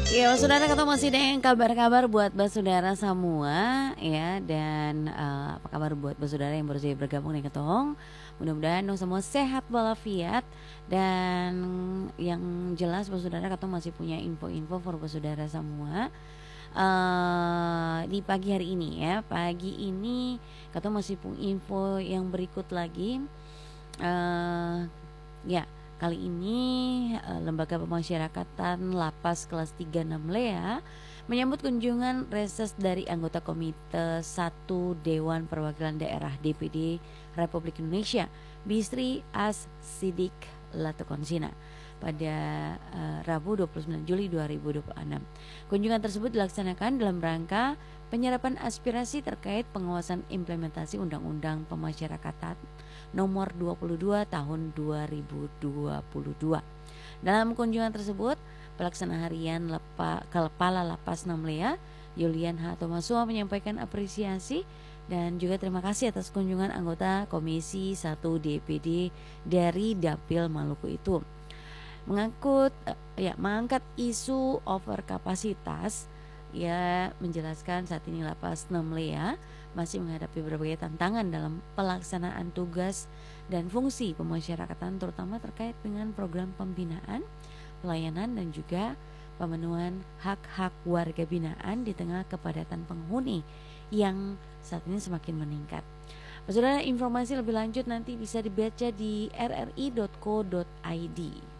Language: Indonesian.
Ya, saudara ketemu masih dengan kabar-kabar buat saudara semua ya dan apa kabar buat saudara yang baru saja bergabung dengan Ketong. Mudah-mudahan dong semua sehat walafiat dan yang jelas saudara Ketong masih punya info-info for saudara semua. Di pagi hari ini ya, pagi ini Ketong masih punya info yang berikut lagi. Ya, kali ini Lembaga Pemasyarakatan Lapas kelas 36 Lea menyambut kunjungan reses dari anggota Komite 1 Dewan Perwakilan Daerah DPD Republik Indonesia, Bisri As Sidik Latukonsina pada Rabu 29 Juli 2026. Kunjungan tersebut dilaksanakan dalam rangka penyerapan aspirasi terkait pengawasan implementasi Undang-Undang Pemasyarakatan nomor 22 tahun 2022. Dalam kunjungan tersebut, pelaksana harian Kepala Lapas 6 Lea, Yulian H. Tomasua menyampaikan apresiasi dan juga terima kasih atas kunjungan anggota Komisi 1 DPD dari Dapil Maluku itu. Mengangkat isu overkapasitas, ia menjelaskan saat ini Lapas 6 Lea masih menghadapi berbagai tantangan dalam pelaksanaan tugas dan fungsi pemasyarakatan, terutama terkait dengan program pembinaan, pelayanan dan juga pemenuhan hak-hak warga binaan di tengah kepadatan penghuni yang saat ini semakin meningkat. Saudara, informasi lebih lanjut nanti bisa dibaca di rri.co.id.